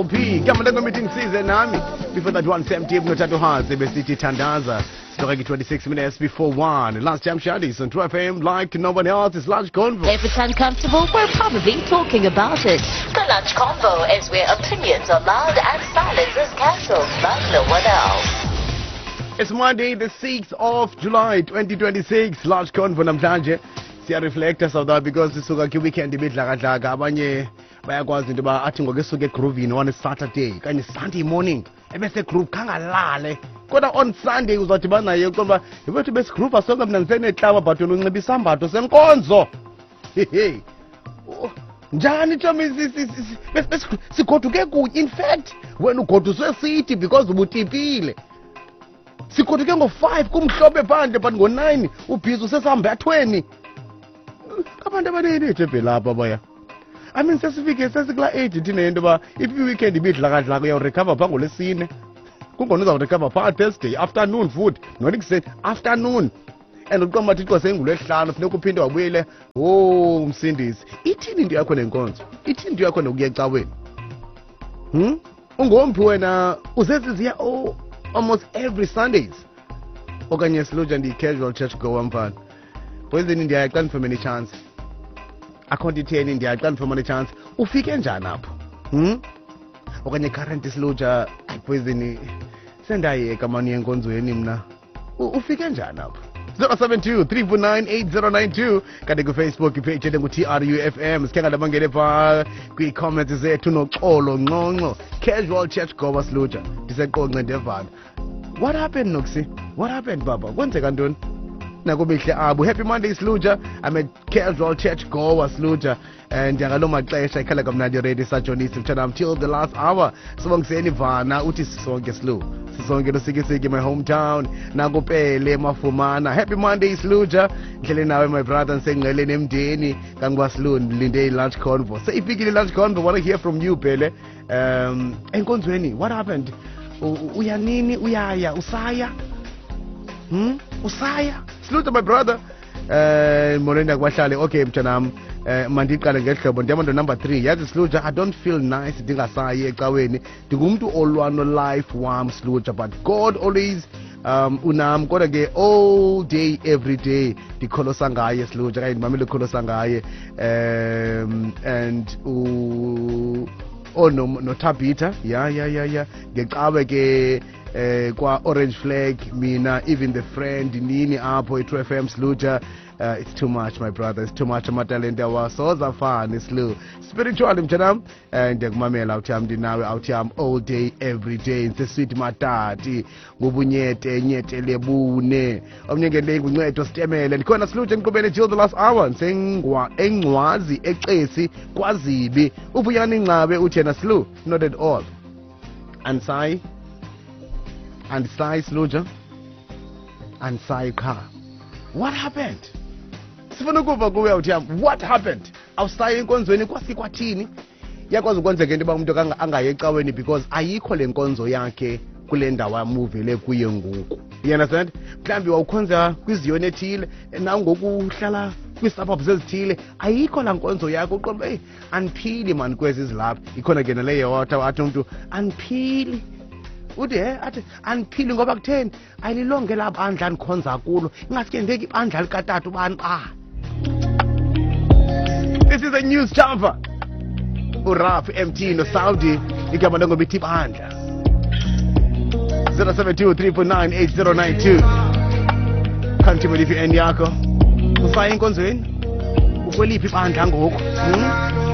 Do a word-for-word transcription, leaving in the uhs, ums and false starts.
P, come on, meeting season, Nami. Before that one, same team, no tattoo has, the city Tandaza. Storage twenty-six minutes before one. Last time, Shadis on True F M, like no one else, is Lunch Convo. If it's uncomfortable, we're probably talking about it. The Lunch Convo is where opinions are loud and silence is cancelled, like no one else. It's Monday, the sixth of July, twenty twenty-six. Lunch Convo, namhlanje. Siya reflector South Africa because sisuka ki weekend ibidla kadlaga abanye bayakwazi into ba athi ngoke suke grooving on Saturday kanye Sunday morning ebese groove kangalale kodwa on Sunday uzodibana naye kodwa yebethu bese groove asonke mina ngisenehlaba but ununxiba isambatho senkonzo hey njani Tommy bese sigoduke kunye in fact wena ugoduswe city because ubutipile sigoduke ngo five kumhlobe phandle but ngo nine ubhizi usesihamba twenty abantu abanele ejebe lapha baya I mean sesifike sesikla age thina into ba if weekend ibidla kadla uya recover pha ngolesine kungona uza recover pha Thursday afternoon food not except afternoon and uqoma thiqwa sengulwehlanu funeka uphinde wabuyele oh Msindisi ithini into yakho nenkonzo ithini into yakho nokuya ecaweni hm ungomphi wena uzeziziya oh almost every Sundays okanye siloja ndi casual church goer mfana wezini ndiyaqala for many chance account ten ndiyaqala for many chance ufike njani apho hm okanye current siloja wezini sendayeka mani yenkonzweni mina ufike njani apho zero seven two three four nine eight zero nine two kanti ku Facebook page engu T R U F M sikhenga labangene pha kwi comments zethu noxolo nconco casual church goer siloja ndiseqonqe ndevana what happened Noxi what happened baba kwenzeka ntoni nakubihle abo happy Monday Sluja I'm a casual church goer Sluja and ngalo maxesha ikhala kamnandi ready sajonisi mthana until the last hour sibongiseni vana uthi sisonke Slu sisonke losikisiki my hometown nakupele mafumana happy Monday Sluja ndlele nawe my brother sengcele nemndeni kangwa Slu linde lunch convo seyifikile lunch convo want to hear from you Pele um enkonzweni what happened uya nini uyaya usaya Hmm? Usaya salute my brother uh Morena kwahlale okay mthanami uh, mandiqale ngehlobo ndiyamando number three yazi Sluja I don't feel nice ndingasayi ecaweni ndingumuntu olwano life wam Sluja but God always um unam kodwa ke all day every day ndikholosa ngaye Sluja kanye ndimamele kholosa ngaye um and u oh no no Tabitha yeah yeah yeah yeah ngecawe ke eh kwa Orange Flag mina even the friend nini apho e True F M Sluja uh, it's too much my brother it's too much amatalente awasoza fani Slu spiritual mthanam and ndiyakumamela uthi am ndinawe awuthi am all day every day nse sweet matati ngobunyete nyete lebune omnyengele nguncedo sitemele ndikhona Sluja enqobele till the last hour sengwa engcwazi ecesi kwazibi ubuyani inqabe uthi yena Slu not at all and sai and Sai Sluja and Sai car what happened sifuna ukuva kuwe uthi what happened awusayi enkonzweni kwasikwathini yakwazi ukwenzeka into ba umuntu angayecaweni because ayikho lenkonzo yakhe kule ndawo amuvele kuye ngoku you understand mhlambi wawukhonza kwiziyoni ethile na ngokuhlala kwi-suburbs ezithile ayikho la nkonzo yakho uqomba hey andiphili man kwezi zilapha ikhona ke naleyo wathi athi umuntu andiphili uthi he athi andiphili ngoba kutheni ayililonge la bandla ndikhonza kulo ingasike ndeke ibandla likatata ubani ba this is a news jumper urap M T no Saudi igama lengoba ithi bandla zero seven two three four nine eight zero nine two kanti melifi end yakho usaya enkonzweni ukweliphi bandla ngoku